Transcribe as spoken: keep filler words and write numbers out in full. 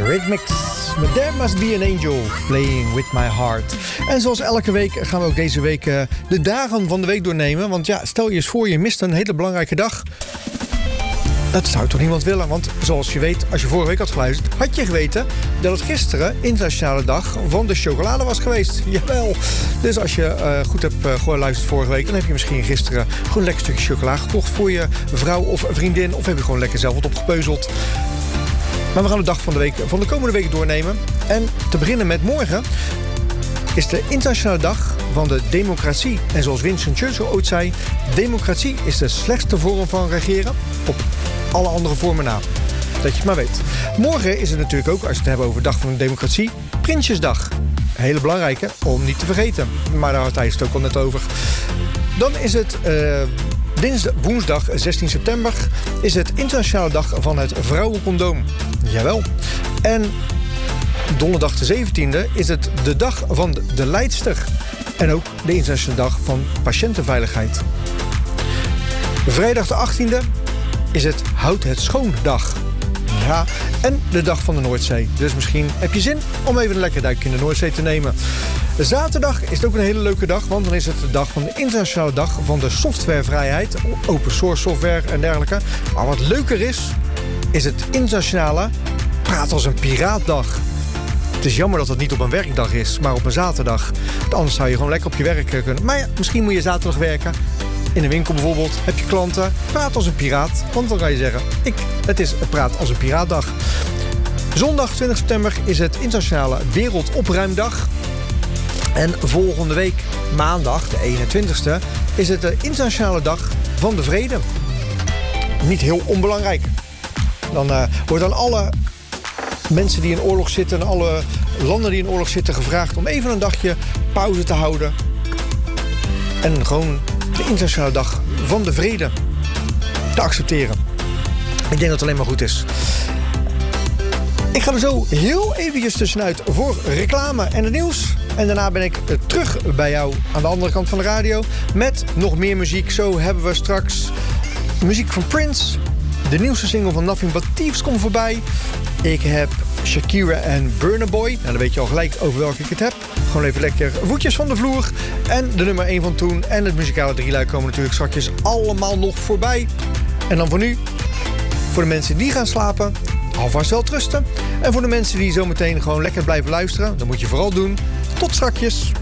Rhythmics. But there must be an angel playing with my heart. En zoals elke week gaan we ook deze week uh, de dagen van de week doornemen. Want ja, stel je eens voor, je mist een hele belangrijke dag. Dat zou toch niemand willen? Want zoals je weet, als je vorige week had geluisterd, had je geweten dat het gisteren internationale dag van de chocolade was geweest. Jawel. Dus als je uh, goed hebt uh, geluisterd vorige week, dan heb je misschien gisteren gewoon een lekker stukje chocola gekocht voor je vrouw of vriendin. Of heb je gewoon lekker zelf wat opgepeuzeld. Maar we gaan de dag van de week van de komende week doornemen. En te beginnen met morgen is de internationale dag van de democratie. En zoals Winston Churchill ooit zei, democratie is de slechtste vorm van regeren op alle andere vormen na. Dat je het maar weet. Morgen is het natuurlijk ook, als we het hebben over de dag van de democratie, Prinsjesdag. Een hele belangrijke, om niet te vergeten. Maar daar had hij het ook al net over. Dan is het uh, dinsdag, woensdag zestien september... is het internationale dag van het vrouwencondoom. Jawel. En donderdag de zeventiende is het de dag van de leidster. En ook de internationale dag van patiëntenveiligheid. Vrijdag de achttiende is het Houd het Schoon dag. Ja, en de dag van de Noordzee. Dus misschien heb je zin om even een lekker duikje in de Noordzee te nemen. Zaterdag is het ook een hele leuke dag, want dan is het de dag van de internationale dag van de softwarevrijheid. Open source software en dergelijke. Maar wat leuker is, is het internationale Praat als een Piraatdag. Het is jammer dat het niet op een werkdag is, maar op een zaterdag. Anders zou je gewoon lekker op je werk kunnen. Maar ja, misschien moet je zaterdag werken. In de winkel bijvoorbeeld, heb je klanten, praat als een piraat. Want dan kan je zeggen, ik, het is Praat als een Piraatdag. Zondag twintig september is het internationale Wereldopruimdag. En volgende week, maandag, de eenentwintigste, is het de internationale dag van de vrede. Niet heel onbelangrijk. Dan uh, wordt aan alle mensen die in oorlog zitten en alle landen die in oorlog zitten gevraagd om even een dagje pauze te houden. En gewoon de internationale dag van de vrede te accepteren. Ik denk dat het alleen maar goed is. Ik ga er zo heel eventjes tussenuit voor reclame en het nieuws. En daarna ben ik terug bij jou aan de andere kant van de radio met nog meer muziek. Zo hebben we straks muziek van Prince. De nieuwste single van Nothing But Thieves komt voorbij. Ik heb Shakira en Burna Boy. Nou, dan weet je al gelijk over welke ik het heb. Gewoon even lekker voetjes van de vloer. En de nummer één van toen en het muzikale drieluik komen natuurlijk straks allemaal nog voorbij. En dan voor nu, voor de mensen die gaan slapen, alvast wel trusten. En voor de mensen die zometeen gewoon lekker blijven luisteren, dan moet je vooral doen. Tot strakjes.